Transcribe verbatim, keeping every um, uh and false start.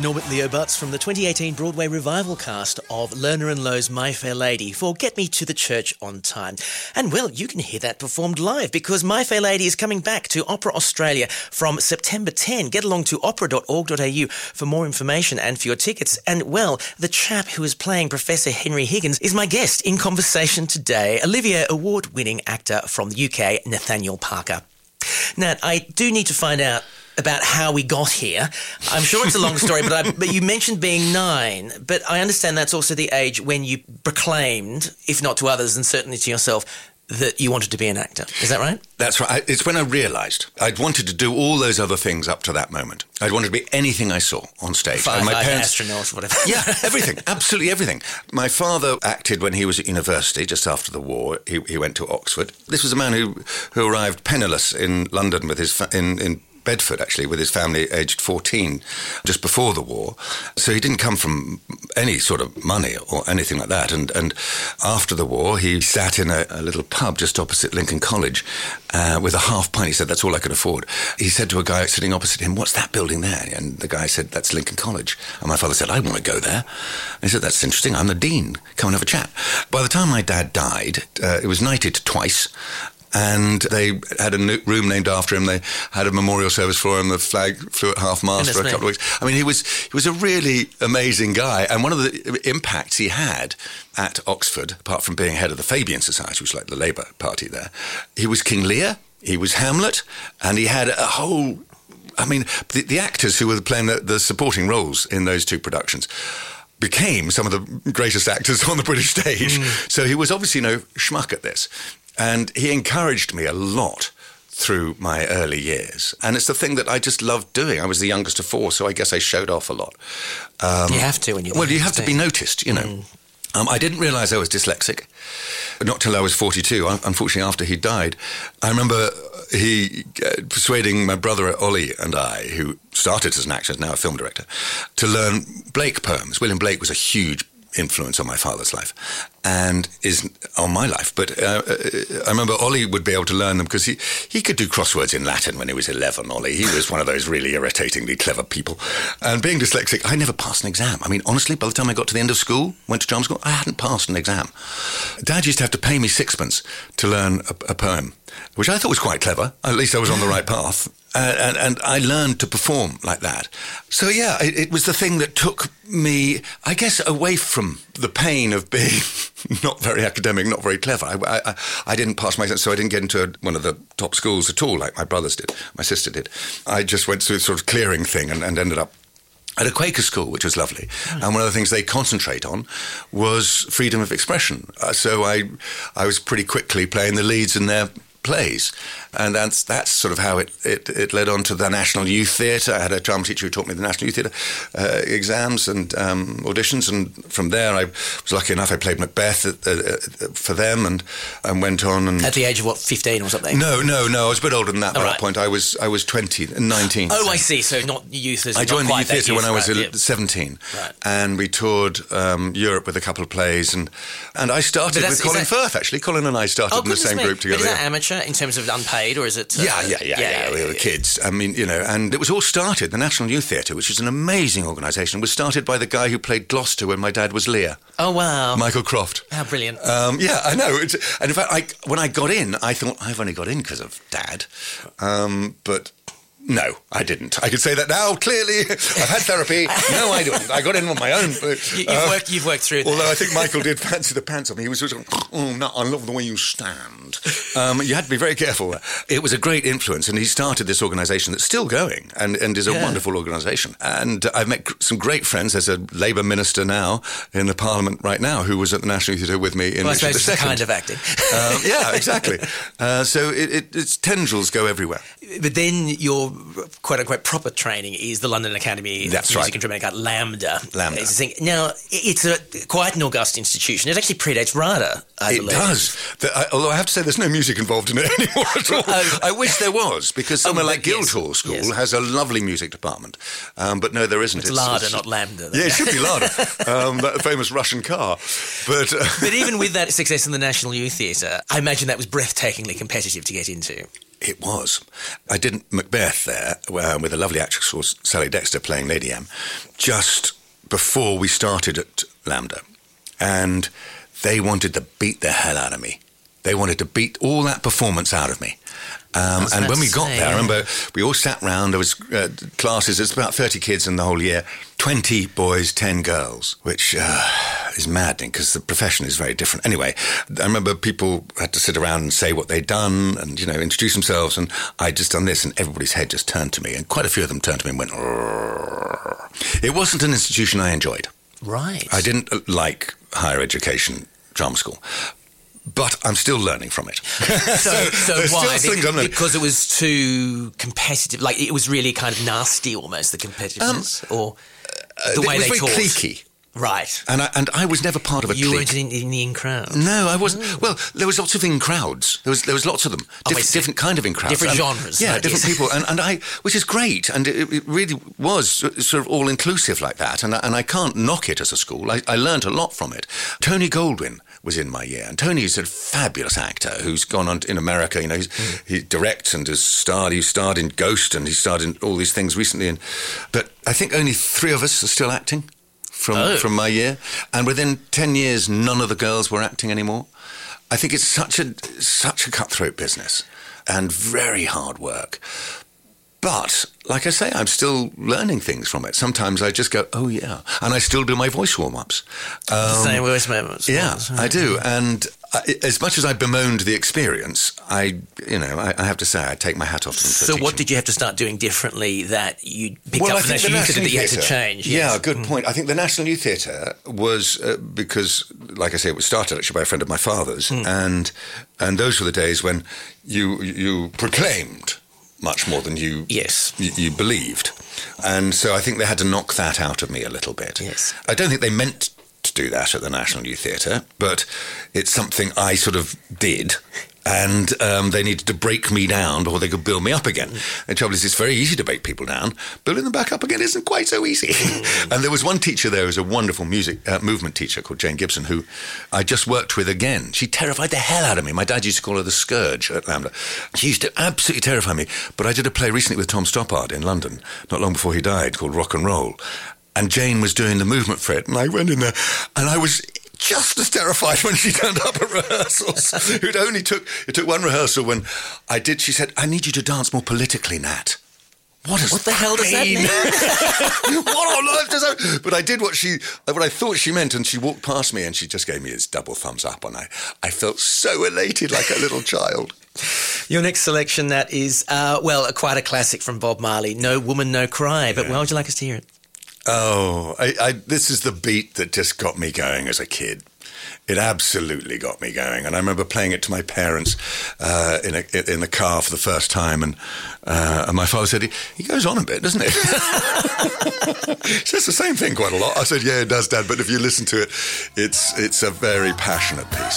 Norbert Leo Butts from the twenty eighteen Broadway revival cast of Lerner and Loewe's My Fair Lady for Get Me to the Church on Time. And, well, you can hear that performed live because My Fair Lady is coming back to Opera Australia from September tenth. Get along to opera dot org dot a u for more information and for your tickets. And, well, the chap who is playing Professor Henry Higgins is my guest in conversation today, Olivier Award-winning actor from the U K, Nathaniel Parker. Nat, I do need to find out about how we got here. I'm sure it's a long story, but, I, but you mentioned being nine, but I understand that's also the age when you proclaimed, if not to others and certainly to yourself, that you wanted to be an actor. Is that right? That's right. It's when I realised I'd wanted to do all those other things up to that moment. I'd wanted to be anything I saw on stage. Five, and my five parents, astronauts, whatever. Yeah, everything. Absolutely everything. My father acted when he was at university, just after the war. He, he went to Oxford. This was a man who, who arrived penniless in London with his fa- in, in Bedford, actually, with his family aged fourteen, just before the war. So he didn't come from any sort of money or anything like that. And, and after the war, he sat in a, a little pub just opposite Lincoln College uh, with a half pint. He said, that's all I could afford. He said to a guy sitting opposite him, what's that building there? And the guy said, that's Lincoln College. And my father said, I want to go there. And he said, that's interesting. I'm the dean. Come and have a chat. By the time my dad died, uh, it was knighted twice. And they had a room named after him. They had a memorial service for him. The flag flew at half-mast for a couple of weeks. I mean, he was he was a really amazing guy. And one of the impacts he had at Oxford, apart from being head of the Fabian Society, which was like the Labour Party there, he was King Lear, he was Hamlet, and he had a whole... I mean, the, the actors who were playing the, the supporting roles in those two productions became some of the greatest actors on the British stage. Mm. So he was obviously no schmuck at this. And he encouraged me a lot through my early years. And it's the thing that I just loved doing. I was the youngest of four, so I guess I showed off a lot. Um, you have to when you're... Well, you have to be noticed, you know. Mm. Um, I didn't realise I was dyslexic, not till I was forty-two, unfortunately after he died. I remember he uh, persuading my brother Ollie and I, who started as an actor, is now a film director, to learn Blake poems. William Blake was a huge influence on my father's life and is on my life. But uh, I remember Ollie would be able to learn them because he, he could do crosswords in Latin when he was eleven, Ollie. He was one of those really irritatingly clever people. And being dyslexic, I never passed an exam. I mean, honestly, by the time I got to the end of school, went to drama school, I hadn't passed an exam. Dad used to have to pay me sixpence to learn a, a poem, which I thought was quite clever. At least I was on the right path. Uh, and, and I learned to perform like that. So, yeah, it, it was the thing that took me, I guess, away from the pain of being not very academic, not very clever. I, I, I didn't pass my... So I didn't get into one of the top schools at all, like my brothers did, my sister did. I just went through a sort of clearing thing and, and ended up at a Quaker school, which was lovely. Mm. And one of the things they concentrate on was freedom of expression. Uh, so I, I was pretty quickly playing the leads in their plays, and that's that's sort of how it, it, it led on to the National Youth Theatre. I had a drama teacher who taught me the National Youth Theatre uh, exams and um, auditions, and from there I was lucky enough I played Macbeth at, uh, for them and, and went on. And at the age of, what, fifteen or something? No, no, no, I was a bit older than that by right. that point. I was I was twenty, nineteen. Oh, I see, so not youth as I joined the Youth Theatre when I was right, seventeen, right. And we toured um, Europe with a couple of plays, and, and I started with Colin that... Firth, actually. Colin and I started oh, in the same me. group together. But is that amateur in terms of unpaid, or is it... Uh, yeah, yeah, yeah, yeah, yeah, we were yeah, kids. I mean, you know, and it was all started, the National Youth Theatre, which is an amazing organisation, was started by the guy who played Gloucester when my dad was Lear. Oh, wow. Michael Croft. How brilliant. Um, yeah, I know. It's, and in fact, I, when I got in, I thought, I've only got in because of Dad. Um, but... No, I didn't. I could say that now, clearly. I've had therapy. No, I didn't. I got in on my own. You've, uh, worked, you've worked through that. Although I think Michael did fancy the pants on me. He was sort of, oh, no, I love the way you stand. Um, you had to be very careful. It was a great influence, and he started this organisation that's still going and, and is a yeah. wonderful organisation. And I've met some great friends. There's a Labour minister now in the Parliament right now who was at the National Youth Theatre with me in well, Richard I suppose the it's a kind of acting. um, yeah, exactly. Uh, so it, it, its tendrils go everywhere. But then your quote-unquote proper training is the London Academy That's of Music right. and Dramatic Art, LAMDA. LAMDA. Is the thing. Now, it's a, quite an august institution. It actually predates RADA, I it believe. It does. The, I, although I have to say there's no music involved in it anymore at all. Oh. I wish there was, because somewhere oh, like Guildhall yes, School yes. has a lovely music department. Um, but no, there isn't. It's, it's LADA, it's, not LAMDA. Though. Yeah, it should be LADA, um, that famous Russian car. But, uh, but even with that success in the National Youth Theatre, I imagine that was breathtakingly competitive to get into. It was. I did Macbeth there uh, with a lovely actress called Sally Dexter playing Lady M, just before we started at LAMDA. And they wanted to beat the hell out of me. They wanted to beat all that performance out of me. Um, and when we got say, there, I yeah. remember we all sat round. There was uh, classes. It's about thirty kids in the whole year. twenty boys, ten girls, which uh, is maddening because the profession is very different. Anyway, I remember people had to sit around and say what they'd done and, you know, introduce themselves. And I'd just done this and everybody's head just turned to me. And quite a few of them turned to me and went, "Rrrr." It wasn't an institution I enjoyed. Right. I didn't like higher education drama school. But I'm still learning from it. So, so There's why? still things I'm learning. Because it was too competitive. Like it was really kind of nasty, almost the competitiveness, um, or the uh, way it was they very taught. cliquey. Right. And I, and I was never part of a you clique. weren't in, in the in crowd. No, I wasn't. Mm. Well, there was lots of in crowds. There was there was lots of them. Oh, Different, different kind of in crowds. Different and, genres. Yeah, right, different yes. people. And, and I, which is great. And it, it really was sort of all inclusive like that. And I, and I can't knock it as a school. I, I learned a lot from it. Tony Goldwyn was in my year, and Tony's a fabulous actor who's gone on to, in America. You know, he's, mm. he directs and has starred. He starred in Ghost, and he starred in all these things recently. And but I think only three of us are still acting from oh. from my year, and within ten years, none of the girls were acting anymore. I think it's such a such a cutthroat business and very hard work. But, like I say, I'm still learning things from it. Sometimes I just go, oh, yeah. And I still do my voice warm-ups. Um, Same voice moments. Yeah, I do. And I, as much as I bemoaned the experience, I, you know, I, I have to say I take my hat off to them. So what did you have to start doing differently that you picked well, up from the National Youth Theatre that you had to change? Yeah, yes. good mm. point. I think the National Youth Theatre was, uh, because, like I say, it was started actually by a friend of my father's. Mm. And and those were the days when you you proclaimed much more than you, yes. you you believed. And so I think they had to knock that out of me a little bit. Yes. I don't think they meant to do that at the National Youth Theatre, but it's something I sort of did. And um, they needed to break me down before they could build me up again. Mm. The trouble is, it's very easy to break people down. Building them back up again isn't quite so easy. Mm. And there was one teacher there who was a wonderful music uh, movement teacher called Jane Gibson, who I just worked with again. She terrified the hell out of me. My dad used to call her the Scourge at LAMDA. She used to absolutely terrify me. But I did a play recently with Tom Stoppard in London, not long before he died, called Rock and Roll. And Jane was doing the movement for it. And I went in there and I was just as terrified when she turned up at rehearsals. It only took, it took one rehearsal when I did, she said, I need you to dance more politically, Nat. What, is what the hell does that mean? What on earth does that? But I did what she, what I thought she meant, and she walked past me and she just gave me this double thumbs up, and I, I felt so elated like a little child. Your next selection, that is, uh, well, quite a classic from Bob Marley, No Woman, No Cry. But yeah. Why would you like us to hear it? Oh, I, I, this is the beat that just got me going as a kid. It absolutely got me going, and I remember playing it to my parents uh, in a, in the car for the first time, and, uh, and my father said, he, he goes on a bit, doesn't he? He says the same thing quite a lot. I said, yeah, it does, Dad, but if you listen to it, it's it's a very passionate piece.